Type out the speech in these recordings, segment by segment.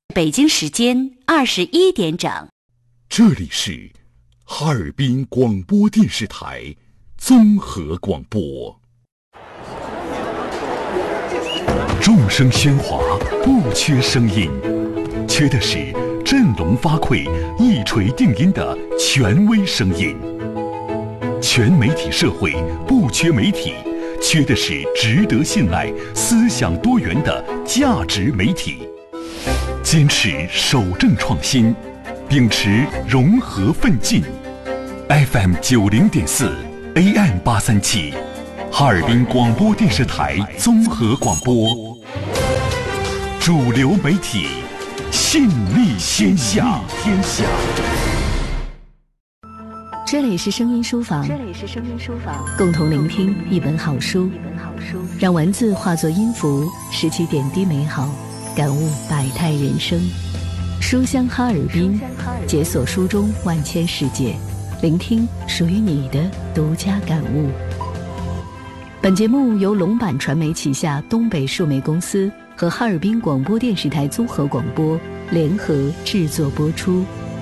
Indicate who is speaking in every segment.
Speaker 1: 北京时间21点整。
Speaker 2: 这里是哈尔滨广播电视台综合广播。众声喧哗，不缺声音，缺的是振聋发聩、一锤定音的权威声音。全媒体社会不缺媒体，缺的是值得信赖、思想多元的价值媒体。坚持守正创新，秉持融合奋进。FM 90.4 AM 837，哈尔滨广播电视台综合广播，主流媒体，信力天下。
Speaker 3: 这里是声音书房，共同聆听一本好书，让文字化作音符，拾起点滴美好，感悟百态人生。书香哈尔滨，解锁书中万千世界，聆听属于你的独家感悟。本节目由龙版传媒旗下东北数媒公司和哈尔滨广播电视台综合广播联合制作播出。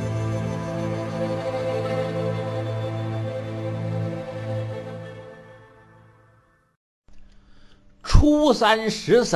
Speaker 4: 初三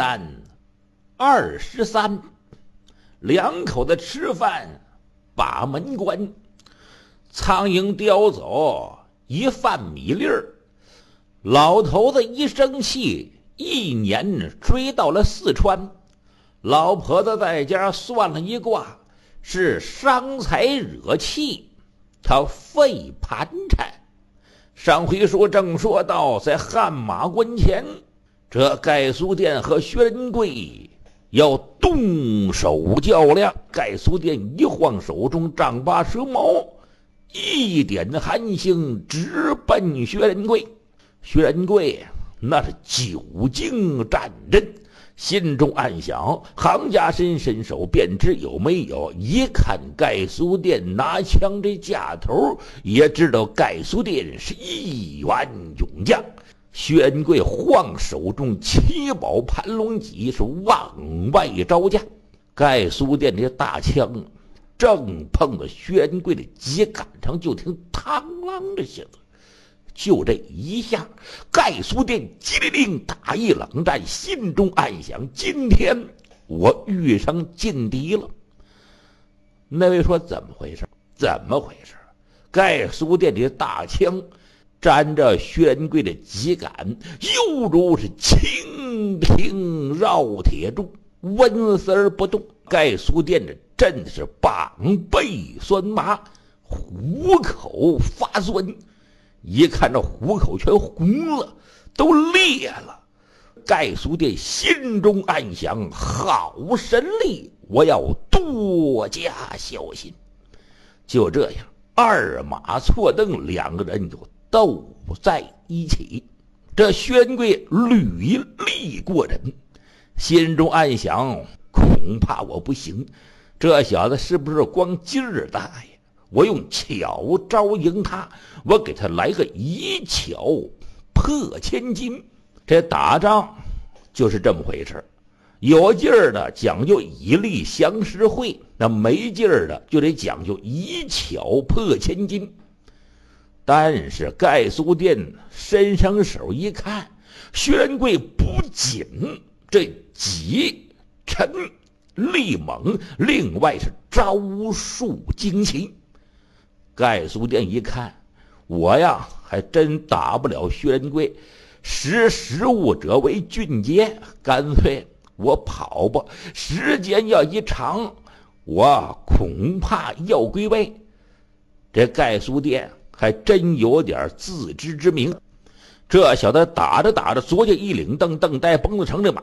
Speaker 4: 13、23，两口子吃饭把门关，苍蝇叼走一饭米粒儿。老头子一生气，一年追到了四川。老婆子在家算了一卦，是伤财惹气，他肺盘缠。上回书正说到，在汗马关前，这盖苏殿和薛仁贵要动手较量。盖苏殿一晃手中丈八蛇矛，一点寒星直奔薛仁贵。薛仁贵那是久经战阵，心中暗想，行家伸手便知有没有。一看盖苏殿拿枪这架头，也知道盖苏殿是一员勇将。薛仁贵晃手中七宝盘龙戟，是往外招架。盖苏殿这大枪正碰到薛仁贵的秸秆上，就听嘡啷的响。就这一下，盖苏殿机灵打一冷战，心中暗想，今天我遇上劲敌了。那位说怎么回事？盖苏殿的大枪沾着薛仁贵的秸秆，犹如是蜻蜓绕铁柱，纹丝而不动。盖苏殿的真是膀背酸麻，虎口发酸，一看这虎口全红了，都裂了。盖苏殿心中暗想，好神力，我要多加小心。就这样，二马错蹬，两个人就斗在一起。这薛仁贵履历过人，心中暗想，恐怕我不行。这小子是不是光劲儿大呀？我用巧招赢他，我给他来个以巧破千金。这打仗就是这么回事，有劲儿的讲究以力降十会，那没劲儿的就得讲究以巧破千金。但是盖苏殿伸上手一看，薛仁贵不仅这急沉力猛，另外是招数精奇。盖苏殿一看，我呀还真打不了薛仁贵，识物者为俊杰，干脆我跑吧，时间要一长，我恐怕要归位。这盖苏殿还真有点自知之明。这小子打着打着，左脚一领蹬，蹬带绷子成这马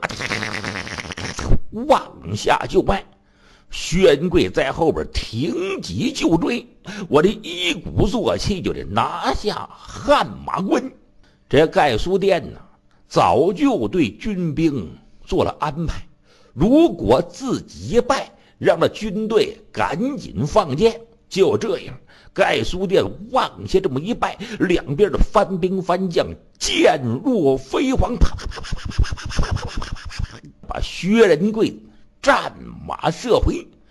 Speaker 4: 往下就迈。薛仁贵在后边挺戟就追，我这一鼓作气就得拿下汗马关。这盖苏殿呢，早就对军兵做了安排，如果自己一败，让那军队赶紧放箭。就这样，盖苏殿往下这么一拜，两边的翻兵翻将箭若飞蝗，啪啪啪啪啪啪啪啪啪啪啪啪，把薛仁贵战马射回。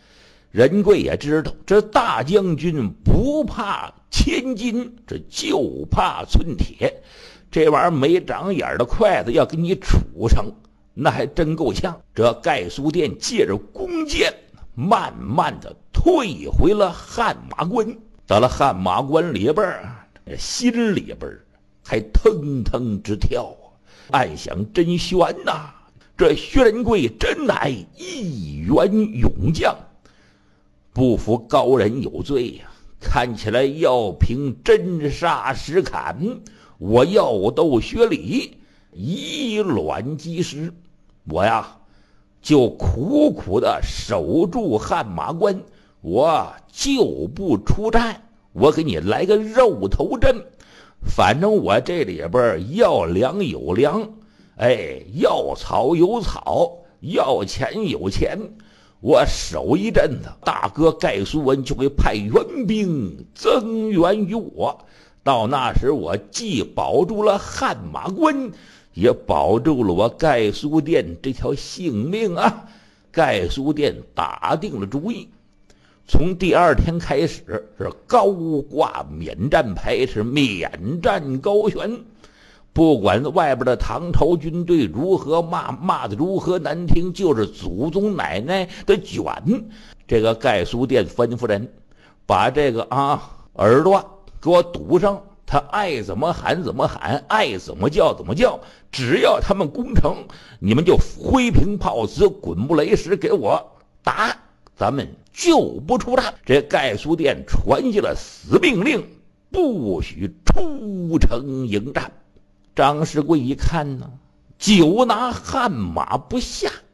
Speaker 4: 任贵也知道，这大将军不怕千金，这就怕寸铁。这玩意儿没长眼的筷子要给你杵上，那还真够呛。这盖苏殿借着弓箭，慢慢的退回了汗马关。到了汗马关里边，心里边还腾腾直跳啊！暗想真悬呐，这薛仁贵真乃一员勇将，不服高人有罪呀！看起来要凭真杀实砍，我要斗薛礼，以卵击石。我呀，就苦苦的守住汗马关，我就不出战。我给你来个肉头阵，反正我这里边要粮有粮，要草有草，要钱有钱。我守一阵子，大哥盖苏文就会派援兵增援于我。到那时，我既保住了汗马关，也保住了我盖苏殿这条性命啊！盖苏殿打定了主意，从第二天开始是高挂免战牌，是免战高悬。不管外边的唐朝军队如何骂的如何难听，就是祖宗奶奶的卷。这个盖苏殿吩咐人把这个耳朵给我堵上，他爱怎么喊怎么喊，爱怎么叫怎么叫，只要他们攻城，你们就挥平炮子，滚木雷石给我打，咱们就不出战。这盖苏殿传下了死命令，不许出城迎战。张世贵一看呢，久拿汗马不下，